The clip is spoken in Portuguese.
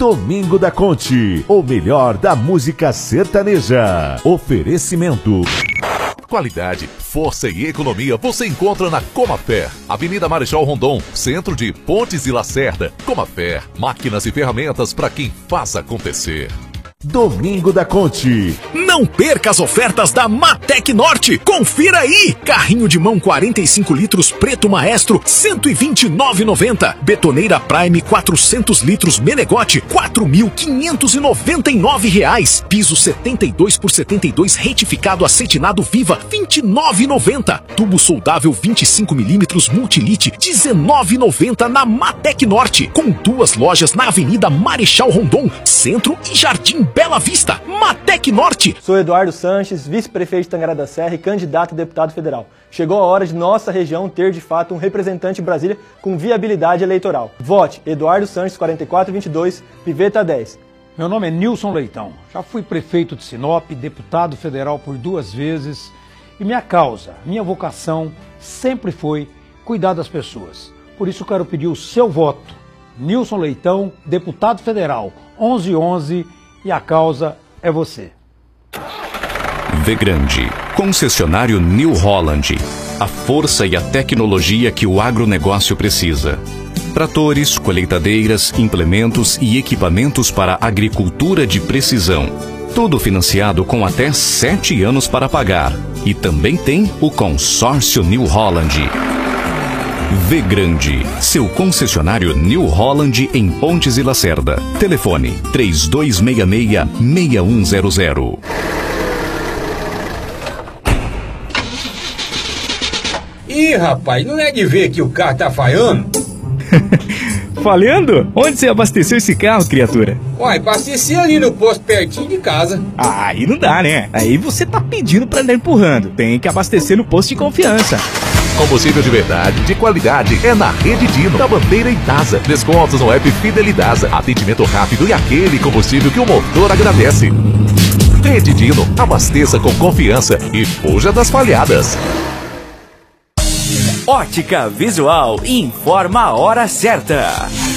Domingo da Conte, o melhor da música sertaneja. Oferecimento. Qualidade, força e economia você encontra na Comafer, Avenida Marechal Rondon, centro de Pontes e Lacerda. Comafer, máquinas e ferramentas para quem faz acontecer. Domingo da Conte. Não perca as ofertas da Matec Norte. Confira aí. Carrinho de mão 45 litros preto maestro, R$ 129,90. Betoneira Prime 400 litros Menegote, R$ 4.599. Piso 72 por 72 retificado acetinado Viva, R$ 29,90. Tubo soldável 25 milímetros Multilite, R$ 19,90 na Matec Norte. Com 2 lojas na Avenida Marechal Rondon, Centro e Jardim Bela Vista. Matec Norte. Sou Eduardo Sanches, vice-prefeito de Tangará da Serra e candidato a deputado federal. Chegou a hora de nossa região ter de fato um representante em Brasília com viabilidade eleitoral. Vote Eduardo Sanches 4422, Piveta 10. Meu nome é Nilson Leitão. Já fui prefeito de Sinop, deputado federal por 2 vezes e minha causa, minha vocação sempre foi cuidar das pessoas. Por isso quero pedir o seu voto. Nilson Leitão, deputado federal, 1111. E a causa é você. Vegrande, concessionário New Holland. A força e a tecnologia que o agronegócio precisa. Tratores, colheitadeiras, implementos e equipamentos para agricultura de precisão. Tudo financiado com até 7 anos para pagar. E também tem o consórcio New Holland. Vegrande, seu concessionário New Holland em Pontes e Lacerda. Telefone 3266-6100. Ih, rapaz, não é de ver que o carro tá falhando? Falhando? Onde você abasteceu esse carro, criatura? Uai, abasteci ali no posto pertinho de casa. Ah, aí não dá, né? Aí você tá pedindo pra andar empurrando. Tem que abastecer no posto de confiança. Combustível de verdade, de qualidade, é na Rede Dino, da Bandeira e Dasa. Descontos no app Fidelidasa. Atendimento rápido e aquele combustível que o motor agradece. Rede Dino, abasteça com confiança e fuja das falhadas. Ótica Visual informa a hora certa.